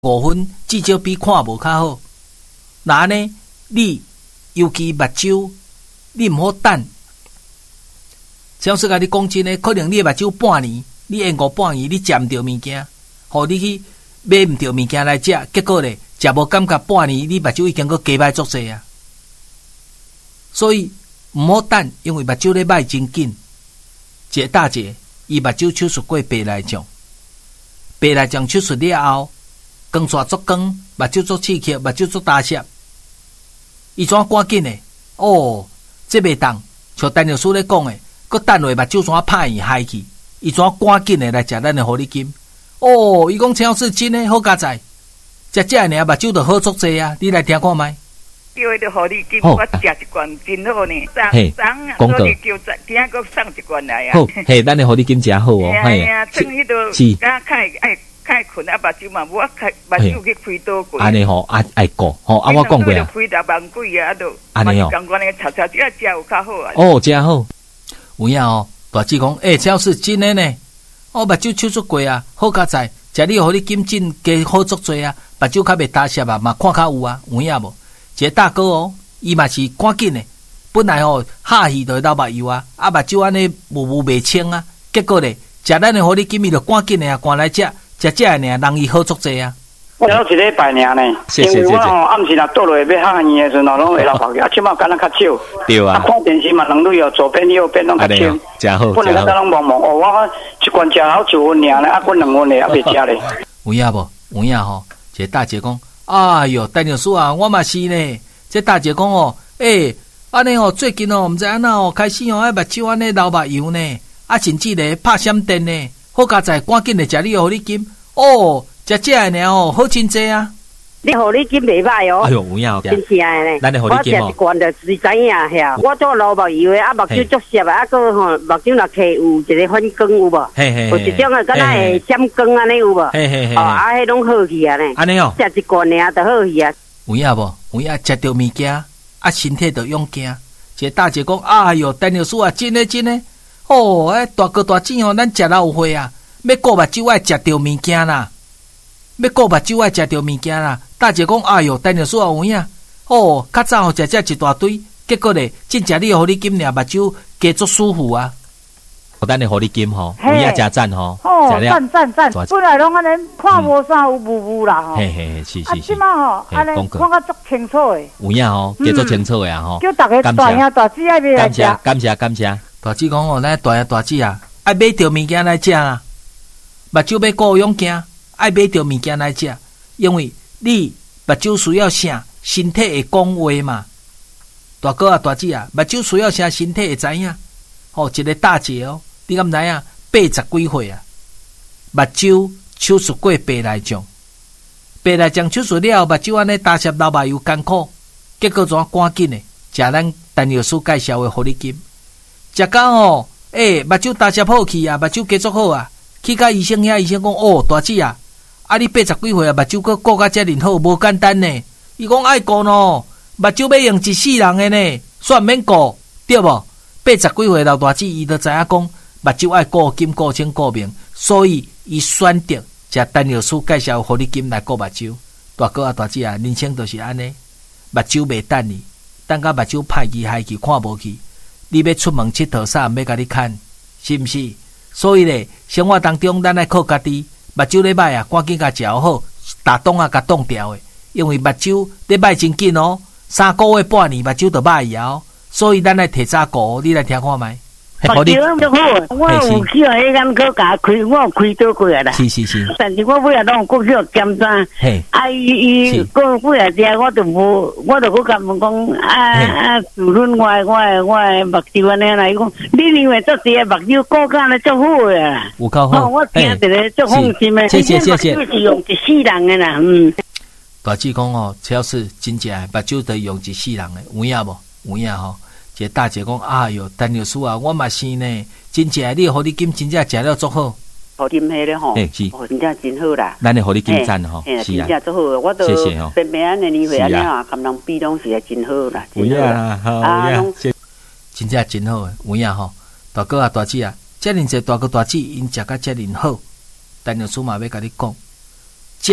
5分，至少比看无较好。那呢，你尤其目睭，你毋好等。超市甲你讲真诶，可能你目睭半年，你延误半年，你食毋着物件，互你去买毋着物件来食，结果咧食无感觉半年，你目睭已经佫加歹足济啊。所以毋好等，因为目睭咧歹真紧。一个大姐，伊目睭手术过白内障，白内障手术了后，光线足光，目睭足刺激，目睭足干涩。伊怎赶紧诶？哦，这袂当，像陈药师咧讲诶，佮等下目睭怎拍伊害去？伊怎赶紧诶来食咱诶护理金？哦，伊讲超市真诶好加载，食这尔目睭就好足济啊！你来听看觅。 叫伊着护理金，我食一罐真好呢。送啊，所以叫今仔佫送一罐来啊。 好，嘿，咱诶护理金真好哦。 嘿啊，趁迄度，是，敢较困啊，目睭嘛，无目睭去开刀过。 安尼吼，爱顾吼，我讲过啊。 开6万几啊，都安尼哦。 刚刚那个炒这食有较好啊。 哦，真好。有影哦，大姐讲，超市真诶呢。我目睭手术过啊，好加载，食你互你金针加好足济啊，目睭较袂打涩啊，嘛看较有啊，有影无？一个大哥哦，伊嘛是赶紧诶，本来吼下戏就会流目油啊，目睭安尼雾袂清啊，结果咧食咱诶互你金伊就赶紧诶啊，赶来食这尔，人伊好足济啊。 我有一礼拜尔呢，因为我吼暗时若倒落要下院诶时阵，拢会流目油，即摆敢若较少。 对啊。 看电视嘛，两类哦，左边右边拢较清。 真好。 本来咱拢茫茫哦，我一罐食好1分尔呢，啊，滚2分咧，还袂食咧。 有影无？有影吼，一个大姐讲。哎哟，陈律师啊，我嘛是呢。这大姐讲哦，安尼哦，最近哦，毋知安那哦，开始哦，目睭安尼流目油呢，甚至咧拍闪电呢，好加在赶紧的食你护理金哦，食这尔哦，好真济啊！ 你护理金袂歹哦， 哎哟，有影真正呢。 咱的护理金哦， 我食一罐就是知影遐，我做流目油的，目睭足涩啊，个吼目睭若起有一个反光有无？有一种啊，敢若会闪光安尼有无？哦，迄拢好去啊呢。 安尼哦， 食一罐尔就好去啊。 有影无？有影食着物件，身体就勇敢。一个大姐讲，哎哟，陈律师啊，真的，哦，大哥大姐哦，咱食老有岁啊，要顾目睭爱食着物件啦，要顾目睭爱食着物件啦。大姐讲，哎哟，陈律师啊，有影，哦，较早哦，食一大堆，结果咧，真正你互你金俩目睭加足舒服啊。咱的护理金吼，有影真赞吼， 哦，赞，本来拢安尼看无啥有雾啦吼， 是。 即马吼，安尼看较足清楚诶， 有影吼，加足清楚诶啊吼。 叫大家大兄大姊爱买来食， 感谢。大姊讲哦，咱大兄大姊啊，爱买着物件来食啊，目睭要顾勇敢，爱买着物件来食，因为你目睭需要啥，身体会讲话嘛。大哥啊，大姊啊，目睭需要啥，身体会知影。哦，一个大姐哦。你敢知影？80几岁啊，目睭手术过白内障，白内障手术了，目睭安尼打湿流目油艰苦，结果怎赶紧的食咱陈药师介绍的护理金，食到哦，目睭打湿好去啊，目睭加足好啊，去甲医生遐，医生讲哦，大姐啊，你80几岁啊，目睭佫顾甲遮尔好，无简单呢。伊讲爱顾喏，目睭要用一世人的呢，煞免顾，对无？80几岁老大姐，伊就知影讲。目睭爱顾金、顾清、顾明，所以伊选择食陈药师介绍护理金来顾目睭。大哥啊，大姐啊，人生就是安尼，目睭袂等你，等甲目睭歹去、害去、看无去，你要出门佚佗啥，要甲你看，是毋是？所以咧，生活当中咱爱靠家己，目睭咧歹啊，赶紧甲食好，打洞啊，甲冻掉诶，因为目睭咧歹真紧哦，3个月半年目睭就歹去啊，所以咱爱提早顾，你来听看觅。 目睭足好，我有去迄眼科甲开，我有开刀过啊啦。 是。 但是我尾仔拢有过去检查，伊过尾仔遮我就无，我就去甲问讲自论我的目睭安尼啦。伊讲你认为做这目睭顾甲咧足好诶啦。 有够好， 我听一个足放心诶。 谢。 就是用一世人诶啦， 大姐讲哦，只要是真正目睭得用一世人诶，有影无？有影吼。一个大姐讲，哎哟，陈律师啊，我嘛是呢，真正你护理金真正食了足好。 护理金迄咧吼， 是， 真正真好啦。 咱的护理金赞吼， 是啊，真正足好，我都平平安安年岁安尼啊，含人比拢是真好啦， 真好啦，真正真好诶，有影吼。大哥啊，大姐啊，遮尔济大哥大姐因食甲遮尔好，陈律师嘛要甲你讲，食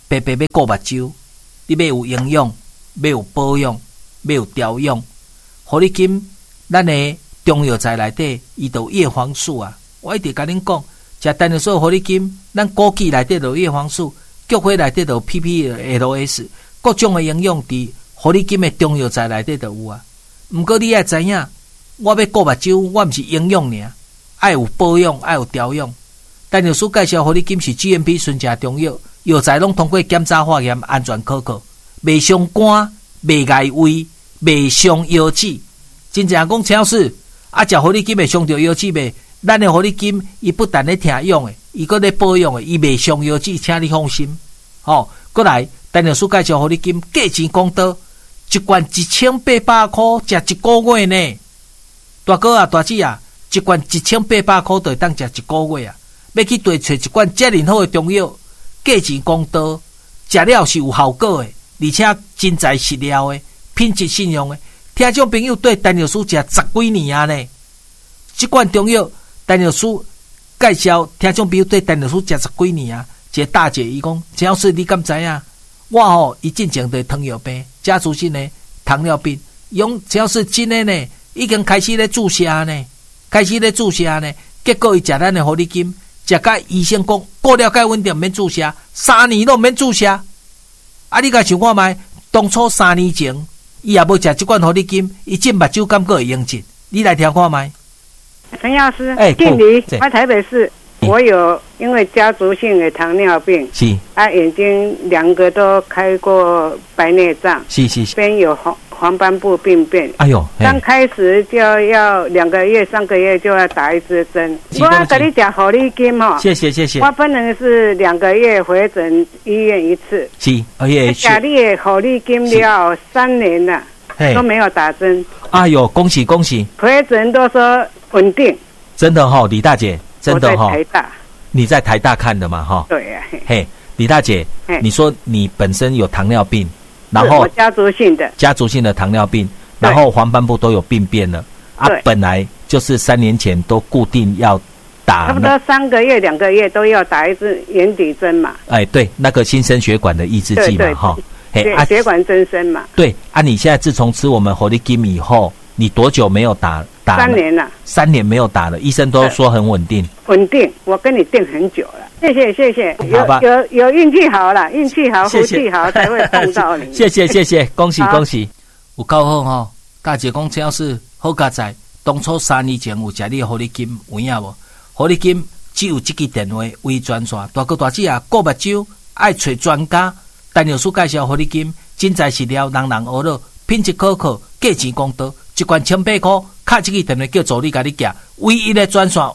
白白要顾目睭，你要有营养，要有保养，要有调养。互你金，咱的中药材内底，伊就有叶黄素啊。我一直甲恁讲，食单药素互你金，咱枸杞内底就有叶黄素，菊花内底就有 PPLS， 各种的营养伫互你金的中药材内底就有啊。毋过你爱知影，我要顾目睭，我毋是营养尔，爱有保养，爱有调养。单药素介绍互你金是 GMP 纯正中药，药材拢通过检查化验，安全可靠，袂伤肝，袂碍胃，袂伤腰子。真正讲陈老师，食互你金会伤着腰子袂？咱的互你金，伊不但咧听用的，伊搁咧保养的，伊袂伤腰子，请你放心。过来，单药素介绍互你金，价钱公道，一罐1800块，食一个月呢。大哥啊，大姐啊，一罐1800块就会当食一个月啊。要去地找一罐遮尔好的中药，价钱公道，食了是有效果的，而且真材实料的，品质信用的。听众朋友对单药素食10几年啊呢，这罐中药单药素介绍，听众朋友对单药素食10几年啊。一个大姐伊讲，陈老师你敢知影？我伊进前对糖尿病，家族性的糖尿病，用陈老师真的呢，已经开始咧注射呢，结果伊食咱的活力金。食甲医生讲，过了解稳定，免注射，3年都免注射。啊，你甲想看觅，当初3年前，伊也无食这罐活力金，伊进目睭感觉会用尽。你来听看觅。 陈药师，敬礼，我台北市，我有因为家族性的糖尿病， 是眼睛2个都开过白内障， 是， 边有黄斑部病变。 哎呦， 刚开始就要2个月、3个月就要打一支针。我给你讲活力金哦， 谢谢。 我本人是2个月回诊医院一次， 是， 家里的活力金了3年了，都没有打针。 哎呦，恭喜！ 回诊都说稳定。真的哈，李大姐，真的哈。 我在台大。 你在台大看的嘛哈？ 对呀。 嘿，李大姐，你说你本身有糖尿病。然后家族性的糖尿病，然后黄斑部都有病变了啊！本来就是3年前都固定要打， 差不多3个月、2个月都要打一支眼底针嘛。 哎，对，那个新生血管的抑制剂嘛，哈， 血管增生嘛。 对啊，你现在自从吃我们活力金以后，你多久没有打 ？3年了。 3年没有打了，医生都说很稳定。 稳定，我跟你定很久了。谢谢，有运气好了，运气好，福气好才会碰到你。 谢谢，恭喜！有够好吼！大姐讲，陈老师好佳哉，当初3年前有食你的活力金有影无？活力金只有这个电话微专线，大哥大姐啊，顾目睭爱找专家，单药素介绍活力金，真材实料，人人学乐，品质可靠，价钱公道，一罐1800块，卡这个电话叫助理甲你寄，唯一的专线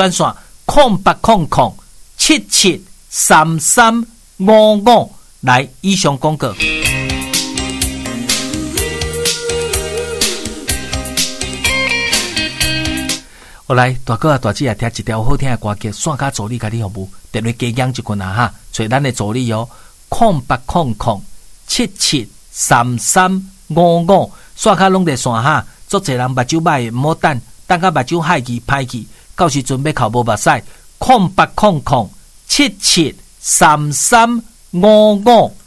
0800773355，来以上广告。我来，大哥啊，大姐啊，听一条好听的歌曲，线卡助理甲你服务，电话加养一群啊哈，找咱的助理哦，0800773355，线卡拢在线哈，足侪人目睭歹，唔好等甲目睭害去歹去，到时阵要哭无目屎，0800773355。